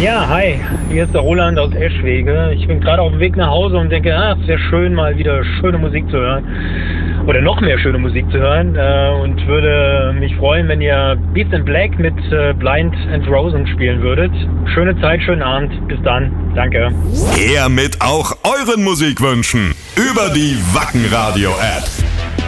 Ja, hi, hier ist der Roland aus Eschwege. Ich bin gerade auf dem Weg nach Hause und denke, es wäre schön, mal wieder schöne Musik zu hören. Oder noch mehr schöne Musik zu hören. Und würde mich freuen, wenn ihr Beast in Black mit Blind and Frozen spielen würdet. Schöne Zeit, schönen Abend. Bis dann. Danke. Her mit auch euren Musikwünschen über die Wacken Radio App.